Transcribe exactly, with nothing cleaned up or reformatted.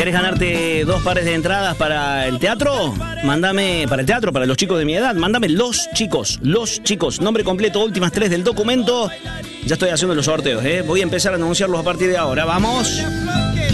¿Querés ganarte dos pares de entradas para el teatro? Mándame, para el teatro, para los chicos de mi edad, mándame Los Chicos, Los Chicos, nombre completo, últimas tres del documento. Ya estoy haciendo los sorteos, ¿eh? Voy a empezar a anunciarlos a partir de ahora, ¡vamos!